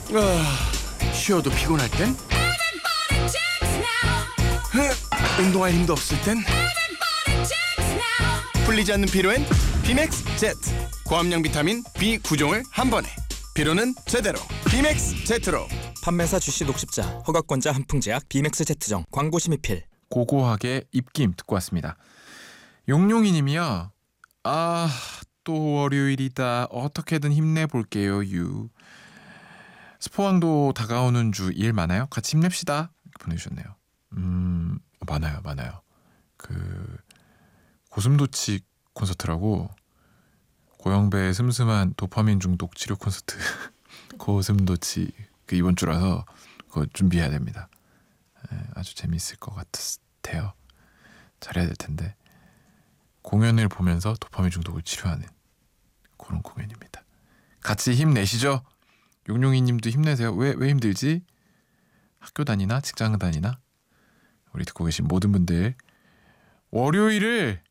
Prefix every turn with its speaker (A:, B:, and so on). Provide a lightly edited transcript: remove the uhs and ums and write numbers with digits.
A: 쉬어도 피곤할 땐, 운동할 힘도 없을 땐, 풀리지 않는 피로엔 비맥스 제트. 고함량 비타민 B9종을 한 번에, 피로는 제대로 비맥스 제트로.
B: 판매사 주시 녹십자, 허가권자 한풍제약 비맥스 제트정. 광고 심의필.
C: 고고하게 입김 듣고 왔습니다. 용용이님이요. 또 월요일이다. 어떻게든 힘내볼게요. 유. 스포왕도 다가오는 주 일 많아요? 같이 힘냅시다. 이렇게 보내주셨네요. 많아요. 그 고슴도치 콘서트라고, 고영배의 슴슴한 도파민 중독 치료 콘서트 고슴도치 그 이번 주라서 그거 준비해야 됩니다. 아주 재미있을 것 같아요. 잘해야 될 텐데. 공연을 보면서 도파민 중독을 치료하는 그런 공연입니다. 같이 힘내시죠. 용용이님도 힘내세요. 왜 힘들지? 학교 다니나 직장 다니나? 우리 듣고 계신 모든 분들 월요일을